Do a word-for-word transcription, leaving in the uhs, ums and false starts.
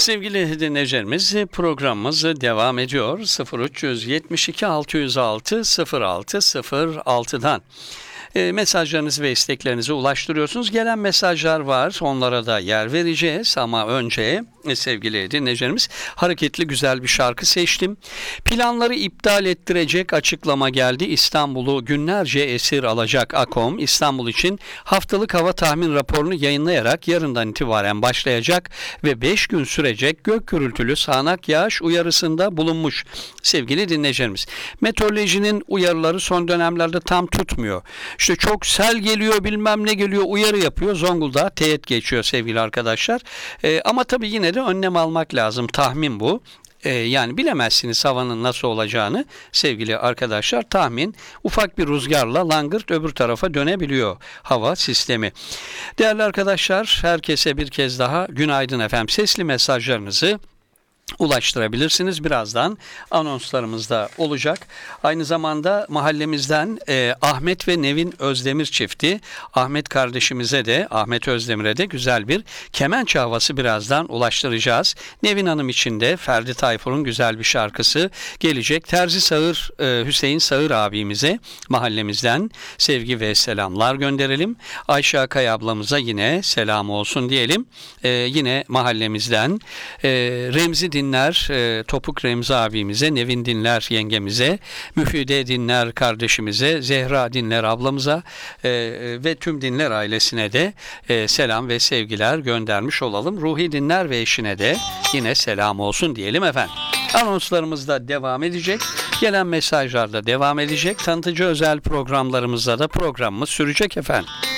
Sevgili dinleyicilerimiz, programımız devam ediyor. sıfır üç yetmiş iki altı yüz altı sıfır altı sıfır altı'dan. E, mesajlarınızı ve isteklerinizi ulaştırıyorsunuz. Gelen mesajlar var. Onlara da yer vereceğiz. Ama önce e, sevgili dinleyicilerimiz, hareketli güzel bir şarkı seçtim. Planları iptal ettirecek açıklama geldi. İstanbul'u günlerce esir alacak AKOM, İstanbul için haftalık hava tahmin raporunu yayınlayarak yarından itibaren başlayacak ve beş gün sürecek gök gürültülü sağanak yağış uyarısında bulunmuş. Sevgili dinleyicilerimiz, meteorolojinin uyarıları son dönemlerde tam tutmuyor. İşte çok sel geliyor, bilmem ne geliyor, uyarı yapıyor. Zonguldak'a teğet geçiyor sevgili arkadaşlar. Ee, ama tabii yine de önlem almak lazım. Tahmin bu. Ee, yani bilemezsiniz havanın nasıl olacağını sevgili arkadaşlar. Tahmin, ufak bir rüzgarla langırt öbür tarafa dönebiliyor hava sistemi. Değerli arkadaşlar, herkese bir kez daha günaydın efendim. Sesli mesajlarınızı ulaştırabilirsiniz. Birazdan anonslarımızda olacak. Aynı zamanda mahallemizden e, Ahmet ve Nevin Özdemir çifti. Ahmet kardeşimize de, Ahmet Özdemir'e de güzel bir kemençe havası birazdan ulaştıracağız. Nevin Hanım için de Ferdi Tayfur'un güzel bir şarkısı gelecek. Terzi Sağır, e, Hüseyin Sağır abimize mahallemizden sevgi ve selamlar gönderelim. Ayşe Akay ablamıza yine selam olsun diyelim. E, yine mahallemizden e, Remzi Dinler, e, Topuk Remzi abimize, Nevin Dinler yengemize, Müfide Dinler kardeşimize, Zehra Dinler ablamıza e, ve tüm Dinler ailesine de e, selam ve sevgiler göndermiş olalım. Ruhi Dinler ve eşine de yine selam olsun diyelim efendim. Anonslarımız da devam edecek. Gelen mesajlar da devam edecek. Tanıtıcı özel programlarımızda da programımız sürecek efendim.